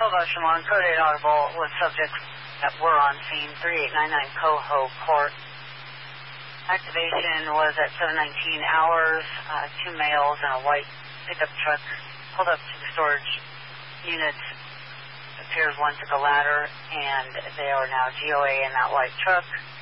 Oshimon, code 8 audible with subjects that were on scene, 3899 Coho Court. Activation was at 7:19 hours. Two males and a white pickup truck pulled up to the storage units. It appears one took a ladder, and they are now GOA in that white truck.